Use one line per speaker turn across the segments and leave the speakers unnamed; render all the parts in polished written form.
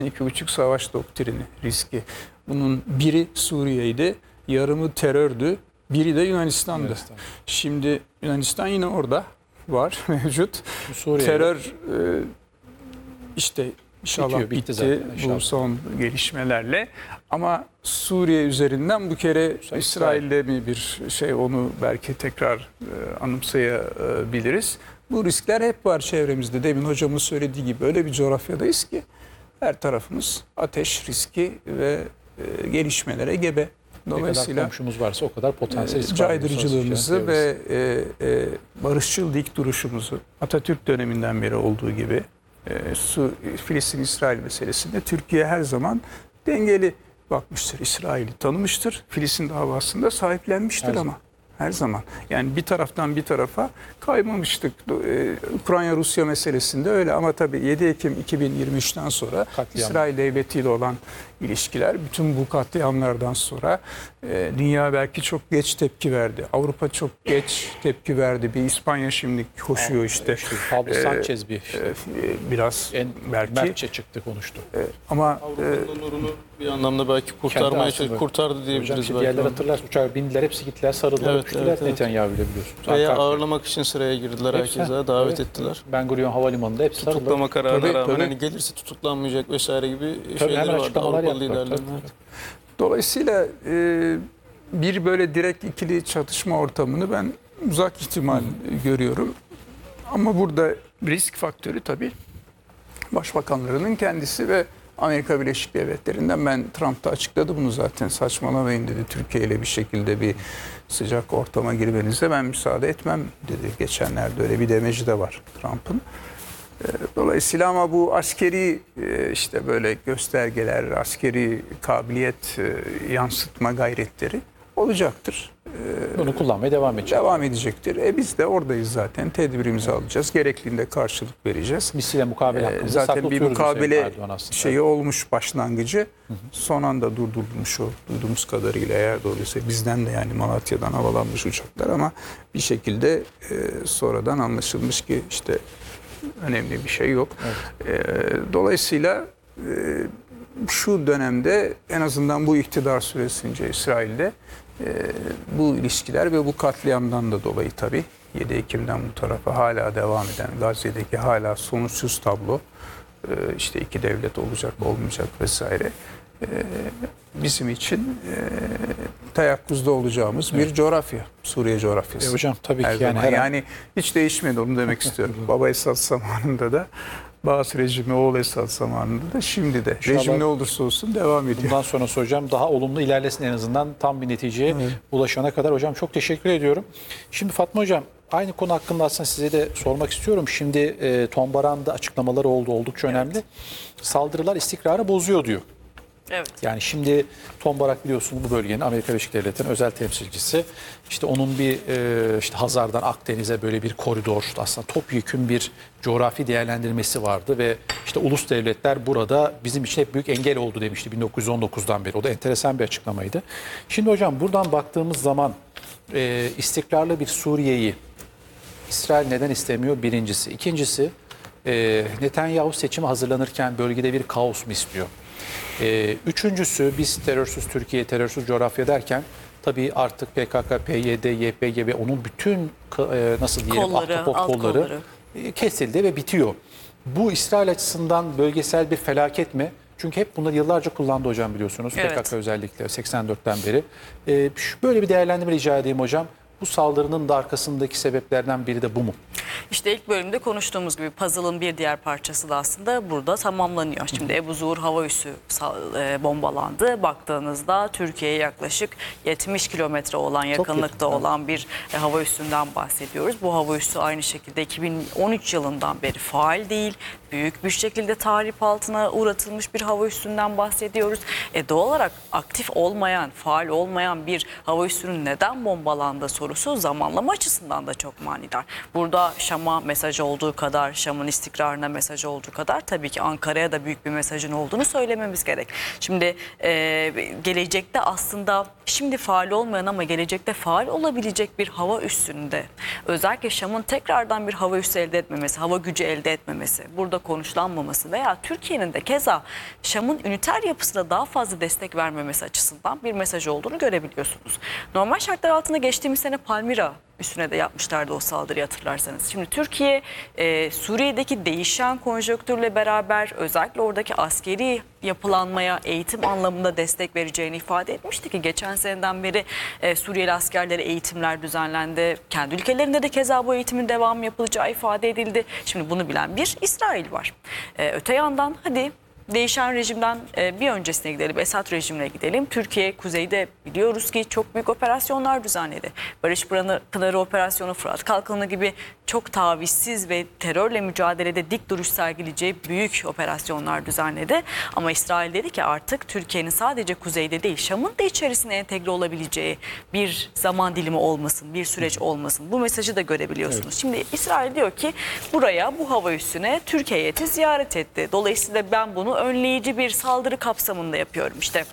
2,5 savaş doktrini riski. Bunun biri Suriye'ydi, yarımı terördü, biri de Yunanistan'dı.
Yunanistan.
Şimdi Yunanistan yine orada var, mevcut.
Suriye
Terör işte inşallah
bitti
bitti
zaten,
bu
inşallah.
son gelişmelerle. Ama Suriye üzerinden bu kere İsrail'de mi bir şey, onu belki tekrar anımsayabiliriz. Bu riskler hep var çevremizde. Demin hocamın söylediği gibi öyle bir coğrafyadayız ki her tarafımız ateş riski ve gelişmelere gebe.
Ne kadar
Dolayısıyla
komşumuz varsa o kadar potansiyel risk var.
caydırıcılığımızı ve barışçıl dik duruşumuzu Atatürk döneminden beri olduğu gibi Filistin-İsrail meselesinde Türkiye her zaman dengeli bakmıştır. İsrail'i tanımıştır. Filistin davasında sahiplenmiştir
Her
ama. Her zaman. Yani bir taraftan bir tarafa kaymamıştık. Ukrayna-Rusya meselesinde öyle ama tabii 7 Ekim 2023'ten sonra
Katliam.
İsrail devletiyle olan ilişkiler, bütün bu katliamlardan sonra dünya belki çok geç tepki verdi. Avrupa çok geç tepki verdi. Bir İspanya şimdi koşuyor işte.
Pablo Sanchez
Biraz
en
belki
mertçe çıktı, konuştu.
ama
Avrupa'nın onurunu bir anlamda belki kurtardı diyebiliriz.
Hocam diğerler hatırlar, uçağa bindiler, hepsi gittiler, sarıldılar, öpüştüler. Netanyahu ile biliyorsun.
Veya ağırlamak için sıraya girdiler, herkese davet ettiler.
Ben Gurion Havalimanı'nda hepsi sarıldı.
Tutuklama kararına
Tabii,
rağmen
tabii.
hani gelirse tutuklanmayacak vesaire gibi
Tabii,
şeyleri
hemen
vardı
açıklamalar
Avrupalı
yaptılar.
liderlerin.
Tabii.
Evet.
dolayısıyla bir böyle direkt ikili çatışma ortamını ben uzak ihtimal görüyorum. Ama burada risk faktörü tabii başbakanlarının kendisi ve Amerika Birleşik Devletleri'nden. Ben Trump da açıkladı bunu zaten, saçmalamayın dedi, Türkiye ile bir şekilde bir sıcak ortama girmenize ben müsaade etmem dedi. Geçenlerde öyle bir demeci de var Trump'ın. Dolayısıyla ama bu askeri işte böyle göstergeler, askeri kabiliyet yansıtma gayretleri olacaktır.
Bunu kullanmaya devam edecek.
Devam edecektir. Biz de oradayız zaten. Tedbirimizi alacağız. Gerektiğinde karşılık vereceğiz.
Misliyle mukabele hakkında
Zaten
saklı
bir
tutuyoruz
mukabele
Sayın Erdoğan aslında.
şeyi olmuş başlangıcı. Son anda durdurulmuş o duyduğumuz kadarıyla, eğer doğruysa bizden de, yani Malatya'dan havalanmış uçaklar, ama bir şekilde sonradan anlaşılmış ki işte önemli bir şey yok. Evet. Dolayısıyla şu dönemde, en azından bu iktidar süresince İsrail'de bu ilişkiler ve bu katliamdan da dolayı tabii 7 Ekim'den bu tarafa hala devam eden Gazze'deki hala sonuçsuz tablo, işte iki devlet olacak olmayacak vesaire, bizim için teyakkuzda olacağımız bir coğrafya, Suriye coğrafyası.
Hocam tabii
Her
ki yani,
zaman. Yani hiç değişmedi, onu demek istiyorum. Baba Esad zamanında da, Baas rejimi oğul Esad zamanında da, şimdi de
İnşallah
rejim ne olursa olsun devam ediyor.
bundan sonrası hocam daha olumlu ilerlesin, en azından tam bir neticeye ulaşana kadar. Hocam çok teşekkür ediyorum. Şimdi Fatma Hocam, aynı konu hakkında aslında size de sormak istiyorum. Şimdi Tombaran'da açıklamaları oldu, oldukça önemli. Saldırılar istikrarı bozuyor diyor.
Evet.
Yani şimdi Tombarak biliyorsunuz bu bölgenin Amerika Birleşik Devletleri'nin özel temsilcisi. İşte onun bir işte Hazar'dan Akdeniz'e böyle bir koridor, aslında topyekün bir coğrafi değerlendirmesi vardı ve işte ulus devletler burada bizim için hep büyük engel oldu demişti 1919'dan beri. O da enteresan bir açıklamaydı. Şimdi hocam buradan baktığımız zaman istikrarlı bir Suriye'yi İsrail neden istemiyor? Birincisi. İkincisi, Netanyahu seçime hazırlanırken bölgede bir kaos mu istiyor? Üçüncüsü, biz terörsüz Türkiye, terörsüz coğrafya derken tabii artık PKK, PYD, YPG ve onun bütün nasıl diyelim
Kolları,
ahtapot
alt
kolları kesildi ve bitiyor. Bu İsrail açısından bölgesel bir felaket mi? Çünkü hep bunları yıllarca kullandı hocam, biliyorsunuz.
Evet.
PKK özellikle 84'ten beri. Böyle bir değerlendirme rica edeyim hocam. Bu saldırının da arkasındaki sebeplerden biri de bu mu?
İşte ilk bölümde konuştuğumuz gibi puzzle'ın bir diğer parçası da aslında burada tamamlanıyor. Şimdi Ebu Zuhur hava üssü bombalandı. Baktığınızda Türkiye'ye yaklaşık 70 kilometre olan yakınlıkta olan bir hava üssünden bahsediyoruz. Bu hava üssü aynı şekilde 2013 yılından beri faal değil. Büyük bir şekilde tahrip altına uğratılmış bir hava üssünden bahsediyoruz. Doğal olarak aktif olmayan, faal olmayan bir hava üssünün neden bombalandığı sorusu zamanlama açısından da çok manidar. Burada Şam'a mesaj olduğu kadar, Şam'ın istikrarına mesaj olduğu kadar tabii ki Ankara'ya da büyük bir mesajın olduğunu söylememiz gerek. Şimdi gelecekte aslında şimdi faal olmayan ama gelecekte faal olabilecek bir hava üssünde özellikle Şam'ın tekrardan bir hava üssü elde etmemesi, hava gücü elde etmemesi, burada konuşlanmaması veya Türkiye'nin de keza Şam'ın üniter yapısına daha fazla destek vermemesi açısından bir mesaj olduğunu görebiliyorsunuz. Normal şartlar altında geçtiğimiz sene Palmira üstüne de yapmışlardı o saldırıyı, hatırlarsanız. Şimdi Türkiye Suriye'deki değişen konjonktürle beraber özellikle oradaki askeri yapılanmaya eğitim anlamında destek vereceğini ifade etmişti ki geçen seneden beri Suriyeli askerlere eğitimler düzenlendi. Kendi ülkelerinde de keza bu eğitimin devamı yapılacağı ifade edildi. Şimdi bunu bilen bir İsrail var. Öte yandan hadi değişen rejimden bir öncesine gidelim, Esad rejimine gidelim. Türkiye kuzeyde biliyoruz ki çok büyük operasyonlar düzenledi. Barış Pınarı Operasyonu, Fırat Kalkanı gibi çok tavizsiz ve terörle mücadelede dik duruş sergileyeceği büyük operasyonlar düzenledi. Ama İsrail dedi ki artık Türkiye'nin sadece kuzeyde değil, Şam'ın da içerisine entegre olabileceği bir zaman dilimi olmasın, bir süreç olmasın. Bu mesajı da görebiliyorsunuz. Evet. Şimdi İsrail diyor ki buraya, bu hava üssüne Türkiye heyeti ziyaret etti. Dolayısıyla ben bunu önleyici bir saldırı kapsamında yapıyorum. İşte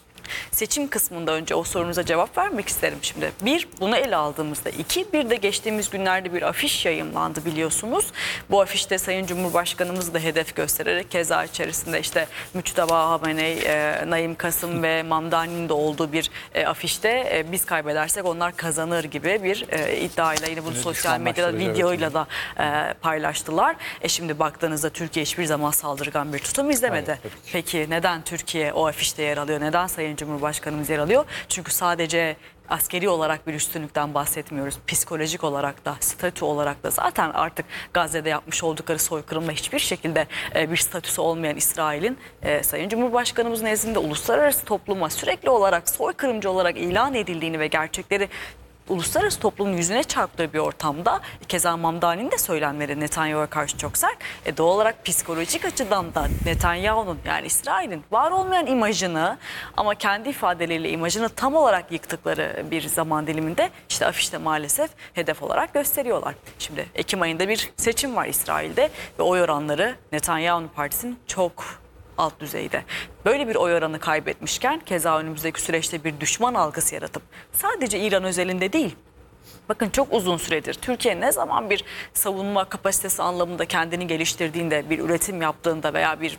seçim kısmında önce o sorunuza cevap vermek isterim şimdi. Bir, bunu ele aldığımızda. İki, bir de geçtiğimiz günlerde bir afiş yayımlandı biliyorsunuz. Bu afişte Sayın Cumhurbaşkanımız da hedef göstererek keza içerisinde işte Müçteba Hameney, Naim Kasım ve Mamdani'nin de olduğu bir afişte biz kaybedersek onlar kazanır gibi bir iddiayla yine bunu sosyal medyada videoyla da paylaştılar. Şimdi baktığınızda Türkiye hiçbir zaman saldırgan bir tutum izlemedi. Hayır, peki neden Türkiye o afişte yer alıyor? Neden Sayın Cumhurbaşkanımız yer alıyor? Çünkü sadece askeri olarak bir üstünlükten bahsetmiyoruz. Psikolojik olarak da, statü olarak da zaten artık Gazze'de yapmış oldukları soykırımla hiçbir şekilde bir statüsü olmayan İsrail'in Sayın Cumhurbaşkanımız nezdinde uluslararası topluma sürekli olarak soykırımcı olarak ilan edildiğini ve gerçekleri uluslararası toplumun yüzüne çarptığı bir ortamda keza Mamdani'nin de söylemleri Netanyahu'ya karşı çok sert. Doğal olarak psikolojik açıdan da Netanyahu'nun yani İsrail'in var olmayan imajını ama kendi ifadeleriyle imajını tam olarak yıktıkları bir zaman diliminde işte afişte maalesef hedef olarak gösteriyorlar. Şimdi Ekim ayında bir seçim var İsrail'de ve oy oranları Netanyahu'nun partisinin çok alt düzeyde. Böyle bir oy oranı kaybetmişken keza önümüzdeki süreçte bir düşman algısı yaratıp sadece İran özelinde değil, bakın çok uzun süredir Türkiye ne zaman bir savunma kapasitesi anlamında kendini geliştirdiğinde, bir üretim yaptığında veya bir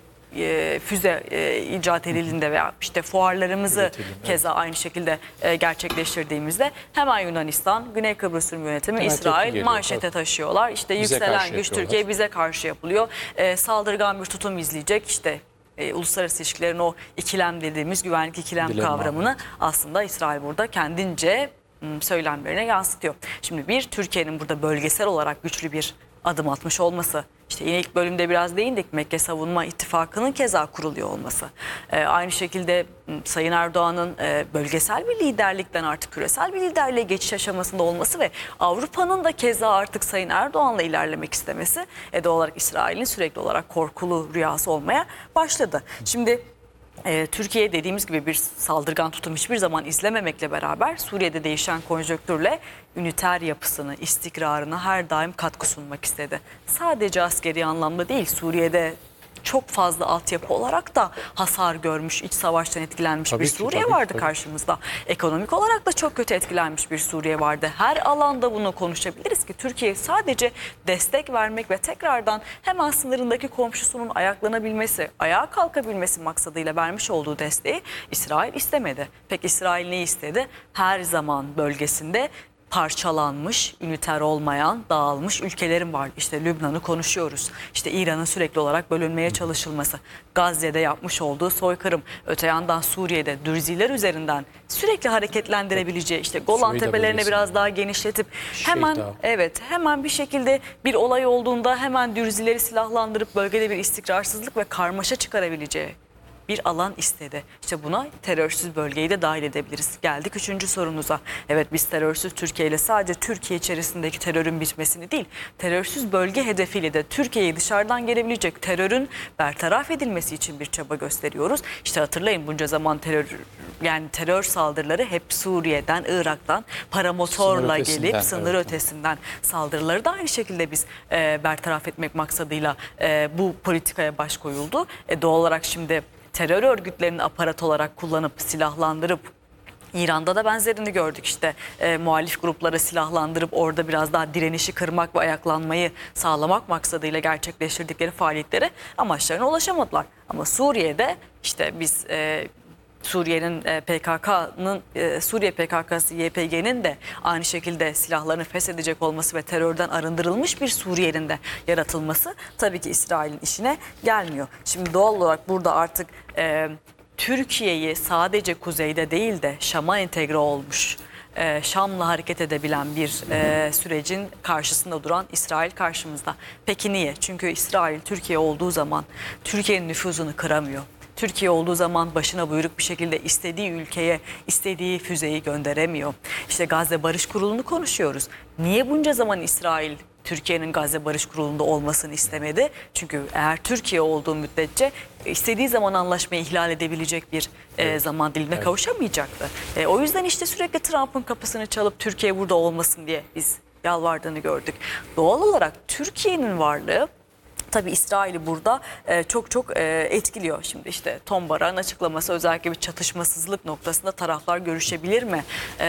füze icat edildiğinde veya işte fuarlarımızı keza aynı şekilde gerçekleştirdiğimizde hemen Yunanistan, Güney Kıbrıs Rum Yönetimi, İsrail manşete taşıyorlar. İşte yükselen güç Türkiye bize karşı yapılıyor. Saldırgan bir tutum izleyecek işte. Uluslararası ilişkilerin o ikilem dediğimiz güvenlik ikilem kavramını aslında İsrail burada kendince söylemlerine yansıtıyor. Şimdi bir, Türkiye'nin burada bölgesel olarak güçlü bir adım atmış olması. İşte yine ilk bölümde biraz değindik, Mekke Savunma İttifakı'nın keza kuruluyor olması. Aynı şekilde Sayın Erdoğan'ın bölgesel bir liderlikten artık küresel bir liderliğe geçiş aşamasında olması ve Avrupa'nın da keza artık Sayın Erdoğan'la ilerlemek istemesi doğal olarak İsrail'in sürekli olarak korkulu rüyası olmaya başladı. Şimdi Türkiye dediğimiz gibi bir saldırgan tutum hiçbir zaman izlememekle beraber Suriye'de değişen konjonktürle üniter yapısını, istikrarına her daim katkı sunmak istedi. Sadece askeri anlamda değil, Suriye'de çok fazla altyapı olarak da hasar görmüş, iç savaştan etkilenmiş tabii bir Suriye vardı karşımızda. Ekonomik olarak da çok kötü etkilenmiş bir Suriye vardı. Her alanda bunu konuşabiliriz ki Türkiye sadece destek vermek ve tekrardan hemen sınırındaki komşusunun ayaklanabilmesi, ayağa kalkabilmesi maksadıyla vermiş olduğu desteği İsrail istemedi. Peki İsrail ne istedi? Her zaman bölgesinde parçalanmış, üniter olmayan, dağılmış ülkelerin var. İşte Lübnan'ı konuşuyoruz. İşte İran'ın sürekli olarak bölünmeye çalışılması. Gazze'de yapmış olduğu soykırım. Öte yandan Suriye'de Dürziler üzerinden sürekli hareketlendirebileceği işte Golan Tepelerini biraz daha genişletip hemen bir şekilde bir olay olduğunda hemen Dürzileri silahlandırıp bölgede bir istikrarsızlık ve karmaşa çıkarabileceği bir alan istedi. İşte buna terörsüz bölgeyi de dahil edebiliriz. Geldik 3. sorunuza. Evet, biz terörsüz Türkiye ile sadece Türkiye içerisindeki terörün bitmesini değil, terörsüz bölge hedefiyle de Türkiye'yi dışarıdan gelebilecek terörün bertaraf edilmesi için bir çaba gösteriyoruz. İşte hatırlayın bunca zaman terör saldırıları hep Suriye'den, Irak'tan paramotorla gelip sınır ötesinden saldırıları da aynı şekilde biz bertaraf etmek maksadıyla bu politikaya baş koyuldu. Doğal olarak şimdi terör örgütlerini aparat olarak kullanıp silahlandırıp İran'da da benzerini gördük işte muhalif grupları silahlandırıp orada biraz daha direnişi kırmak ve ayaklanmayı sağlamak maksadıyla gerçekleştirdikleri faaliyetlere amaçlarına ulaşamadılar. Ama Suriye'de işte biz Suriye'nin PKK'nın Suriye PKK'sı YPG'nin de aynı şekilde silahlarını feshedecek olması ve terörden arındırılmış bir Suriye'nin de yaratılması tabii ki İsrail'in işine gelmiyor. Şimdi doğal olarak burada artık Türkiye'yi sadece kuzeyde değil de Şam'a entegre olmuş, Şam'la hareket edebilen bir sürecin karşısında duran İsrail karşımızda. Peki niye? Çünkü İsrail Türkiye olduğu zaman Türkiye'nin nüfuzunu kıramıyor. Türkiye olduğu zaman başına buyruk bir şekilde istediği ülkeye istediği füzeyi gönderemiyor. İşte Gazze Barış Kurulu'nu konuşuyoruz. Niye bunca zaman İsrail Türkiye'nin Gazze Barış Kurulu'nda olmasını istemedi? Çünkü eğer Türkiye olduğu müddetçe istediği zaman anlaşmayı ihlal edebilecek bir zaman dilimine kavuşamayacaktı. O yüzden işte sürekli Trump'ın kapısını çalıp Türkiye burada olmasın diye biz yalvardığını gördük. Doğal olarak Türkiye'nin varlığı tabii İsrail'i burada çok etkiliyor. Şimdi işte Tom Barak'ın açıklaması özellikle bir çatışmasızlık noktasında taraflar görüşebilir mi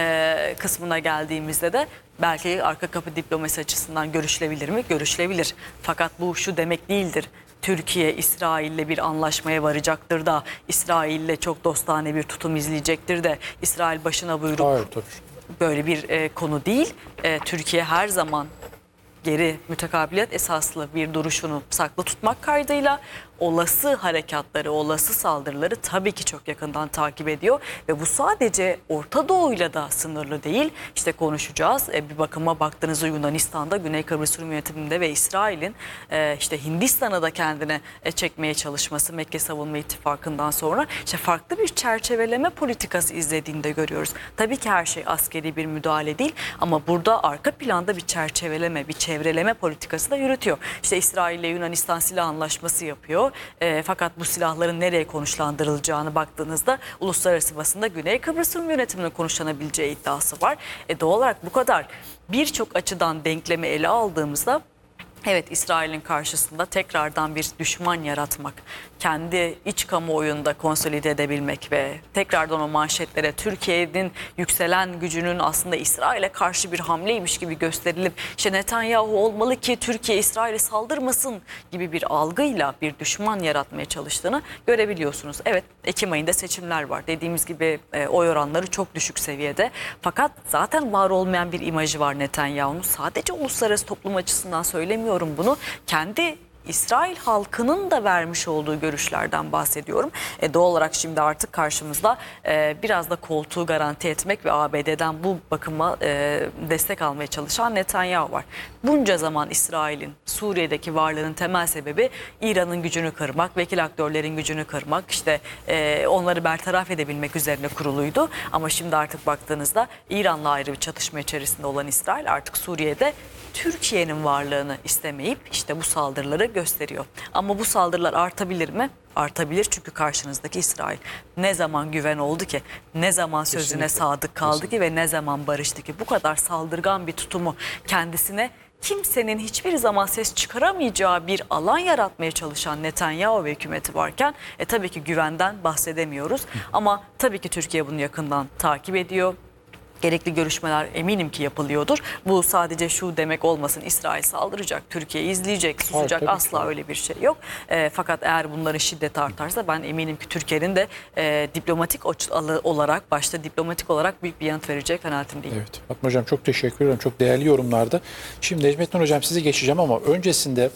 kısmına geldiğimizde de belki arka kapı diplomasi açısından görüşülebilir mi? Görüşülebilir. Fakat bu şu demek değildir. Türkiye İsrail'le bir anlaşmaya varacaktır da İsrail'le çok dostane bir tutum izleyecektir de İsrail başına buyruk.
Hayır, tabii.
Böyle bir konu değil. Türkiye her zaman geri mütekabiliyet esaslı bir duruşunu saklı tutmak kaydıyla olası harekatları, olası saldırıları tabii ki çok yakından takip ediyor. Ve bu sadece Orta Doğu'yla da sınırlı değil. İşte konuşacağız. Bir bakıma baktığınızda Yunanistan'da, Güney Kıbrıs Rum yönetiminde ve İsrail'in işte Hindistan'ı da kendine çekmeye çalışması Mekke Savunma İttifakı'ndan sonra işte farklı bir çerçeveleme politikası izlediğini de görüyoruz. Tabii ki her şey askeri bir müdahale değil ama burada arka planda bir çerçeveleme, bir çevreleme politikası da yürütüyor. İşte İsrail ile Yunanistan silah anlaşması yapıyor. Fakat bu silahların nereye konuşlandırılacağını baktığınızda uluslararası basında Güney Kıbrıs Rum yönetiminin konuşlanabileceği iddiası var. Doğal olarak bu kadar birçok açıdan denklemi ele aldığımızda evet İsrail'in karşısında tekrardan bir düşman yaratmak, kendi iç kamuoyunda konsolide edebilmek ve tekrardan o manşetlere Türkiye'nin yükselen gücünün aslında İsrail'e karşı bir hamleymiş gibi gösterilip işte Netanyahu olmalı ki Türkiye İsrail'e saldırmasın gibi bir algıyla bir düşman yaratmaya çalıştığını görebiliyorsunuz. Evet Ekim ayında seçimler var. Dediğimiz gibi oy oranları çok düşük seviyede. Fakat zaten var olmayan bir imajı var Netanyahu'nun. Sadece uluslararası toplum açısından söylemiyorum bunu. Kendi İsrail halkının da vermiş olduğu görüşlerden bahsediyorum. Doğal olarak şimdi artık karşımızda biraz da koltuğu garanti etmek ve ABD'den bu bakıma destek almaya çalışan Netanyahu var. Bunca zaman İsrail'in Suriye'deki varlığının temel sebebi İran'ın gücünü kırmak, vekil aktörlerin gücünü kırmak, işte onları bertaraf edebilmek üzerine kuruluydu. Ama şimdi artık baktığınızda İran'la ayrı bir çatışma içerisinde olan İsrail artık Suriye'de Türkiye'nin varlığını istemeyip işte bu saldırıları gösteriyor. Ama bu saldırılar artabilir mi? Artabilir çünkü karşınızdaki İsrail. Ne zaman güven oldu ki, ne zaman sözüne
Kesinlikle.
sadık kaldı ki ve ne zaman barıştı ki? Bu kadar saldırgan bir tutumu kendisine kimsenin hiçbir zaman ses çıkaramayacağı bir alan yaratmaya çalışan Netanyahu ve hükümeti varken tabii ki güvenden bahsedemiyoruz. Ama tabii ki Türkiye bunu yakından takip ediyor. Gerekli görüşmeler eminim ki yapılıyordur. Bu sadece şu demek olmasın, İsrail saldıracak, Türkiye izleyecek, susacak,
Hayır,
asla öyle bir şey yok. Fakat eğer bunların şiddeti artarsa ben eminim ki Türkiye'nin de diplomatik olarak, başta diplomatik olarak büyük bir yanıt verecek kanaatindeyim.
Evet. Fatma Hocam çok teşekkür ederim. Çok değerli yorumlardı. Şimdi Necmettin Hocam sizi geçeceğim ama öncesinde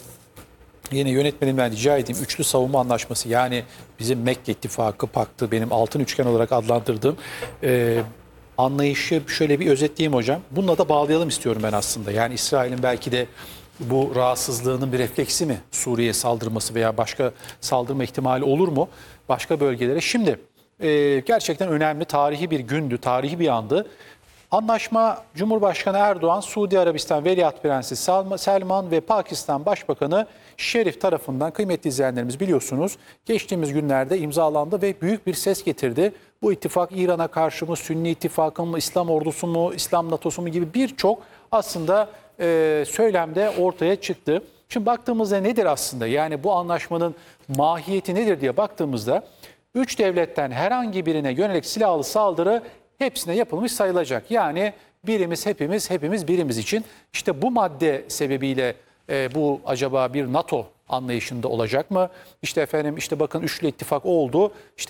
yine yönetmenimden rica edeyim üçlü savunma anlaşması yani bizim Mekke İttifakı Paktı benim altın üçgen olarak adlandırdığım anlayışı şöyle bir özetleyeyim hocam. Bununla da bağlayalım istiyorum ben aslında. Yani İsrail'in belki de bu rahatsızlığının bir refleksi mi? Suriye'ye saldırması veya başka saldırma ihtimali olur mu? Başka bölgelere. Şimdi gerçekten önemli tarihi bir gündü, tarihi bir andı. Anlaşma Cumhurbaşkanı Erdoğan, Suudi Arabistan Veliaht Prensi Selman ve Pakistan Başbakanı Şerif tarafından kıymetli izleyenlerimiz biliyorsunuz geçtiğimiz günlerde imzalandı ve büyük bir ses getirdi. Bu ittifak İran'a karşı mı, Sünni ittifakı mı, İslam ordusu mu, İslam NATO'su mu gibi birçok aslında söylemde ortaya çıktı. Şimdi baktığımızda nedir aslında yani bu anlaşmanın mahiyeti nedir diye baktığımızda üç devletten herhangi birine yönelik silahlı saldırı hepsine yapılmış sayılacak. Yani birimiz hepimiz, hepimiz birimiz için. İşte bu madde sebebiyle bu acaba bir NATO anlayışında olacak mı? İşte efendim, işte bakın üçlü ittifak oldu. İşte